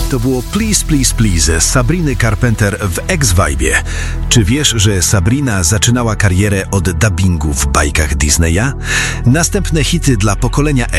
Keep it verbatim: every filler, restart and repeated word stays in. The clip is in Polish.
To było Please Please Please Sabriny Carpenter w Ex-Vibie. Czy wiesz, że Sabrina zaczynała karierę od dubbingu w bajkach Disneya? Następne hity dla pokolenia